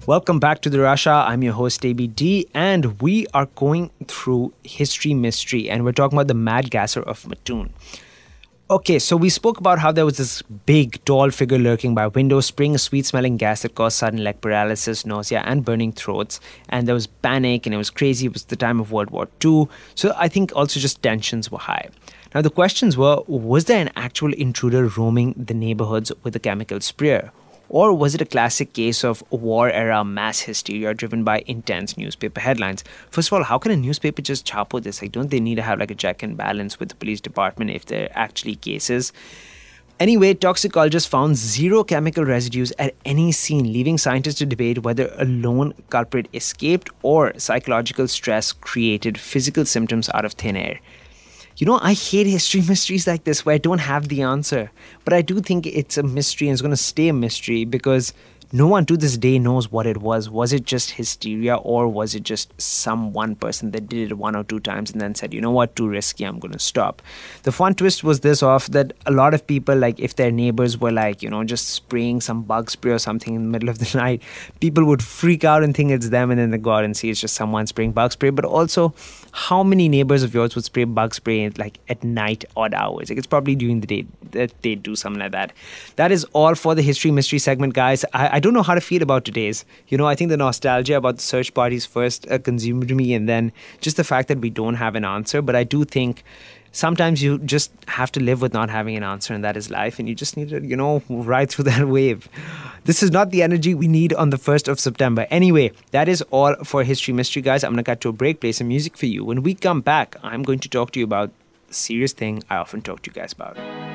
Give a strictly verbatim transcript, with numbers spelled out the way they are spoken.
Welcome back to the Russia. I'm your host, A B D, and we are going through history mystery, and we're talking about the Mad Gasser of Mattoon. Okay, so we spoke about how there was this big, tall figure lurking by windows, spraying a sweet-smelling gas that caused sudden leg paralysis, nausea, and burning throats. And there was panic, and it was crazy. It was the time of World War Two. So I think also just tensions were high. Now, the questions were, was there an actual intruder roaming the neighborhoods with a chemical sprayer? Or was it a classic case of war-era mass hysteria driven by intense newspaper headlines? First of all, how can a newspaper just chapo this? Like, don't they need to have like a check and balance with the police department if there are actually cases? Anyway, toxicologists found zero chemical residues at any scene, leaving scientists to debate whether a lone culprit escaped or psychological stress created physical symptoms out of thin air. You know, I hate history mysteries like this where I don't have the answer. But I do think it's a mystery and it's going to stay a mystery because no one to this day knows what it was. Was it just hysteria or was it just some one person that did it one or two times and then said, you know what, too risky, I'm going to stop. The fun twist was this off that a lot of people, like if their neighbors were like, you know, just spraying some bug spray or something in the middle of the night, people would freak out and think it's them and then they go out and see it's just someone spraying bug spray. But also, how many neighbors of yours would spray bug spray like at night, odd hours? Like it's probably during the day that they do something like that. That is all for the history mystery segment, guys. I, I don't know how to feel about today's. You know, I think the nostalgia about the search parties first uh, consumed me, and then just the fact that we don't have an answer. But I do think sometimes you just have to live with not having an answer, and that is life, and you just need to, you know, ride through that wave. This is not the energy we need on the first of September. Anyway, that is all for History Mystery, guys. I'm going to cut to a break, play some music for you. When we come back, I'm going to talk to you about a serious thing I often talk to you guys about.